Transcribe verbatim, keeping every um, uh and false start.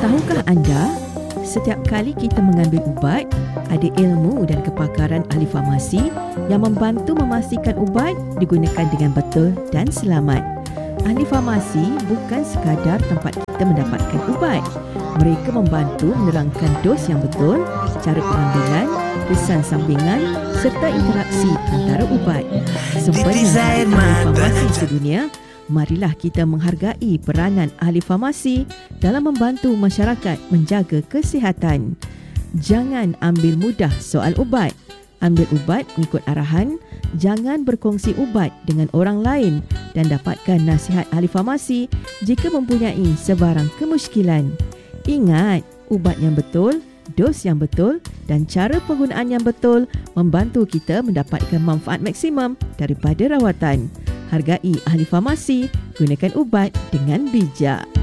Tahukah anda, setiap kali kita mengambil ubat, ada ilmu dan kepakaran ahli farmasi yang membantu memastikan ubat digunakan dengan betul dan selamat. Ahli farmasi bukan sekadar tempat kita mendapatkan ubat. Mereka membantu menerangkan dos yang betul, cara pengambilan, kesan sampingan serta interaksi antara ubat. Sempena Ahli Farmasi Sedunia, marilah kita menghargai peranan ahli farmasi dalam membantu masyarakat menjaga kesihatan. Jangan ambil mudah soal ubat. Ambil ubat mengikut arahan, jangan berkongsi ubat dengan orang lain dan dapatkan nasihat ahli farmasi jika mempunyai sebarang kemusykilan. Ingat, ubat yang betul, dos yang betul dan cara penggunaan yang betul membantu kita mendapatkan manfaat maksimum daripada rawatan. Hargai ahli farmasi, gunakan ubat dengan bijak.